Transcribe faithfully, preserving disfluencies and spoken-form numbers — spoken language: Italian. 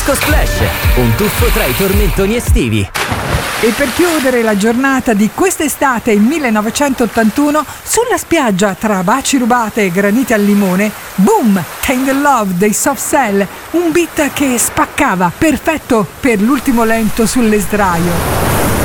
Disco Splash, un tuffo tra i tormentoni estivi. E per chiudere la giornata di quest'estate millenovecentottantuno, sulla spiaggia tra baci rubate e graniti al limone, boom, Tender Love dei Soft Cell, un beat che spaccava, perfetto per l'ultimo lento sull'esdraio.